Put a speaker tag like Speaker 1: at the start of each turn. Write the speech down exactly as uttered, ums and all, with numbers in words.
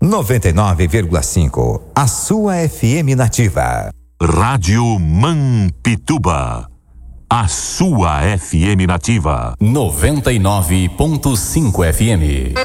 Speaker 1: noventa e nove vírgula cinco, a sua F M nativa.
Speaker 2: Rádio Mampituba, a sua F M nativa.
Speaker 3: noventa e nove ponto cinco F M.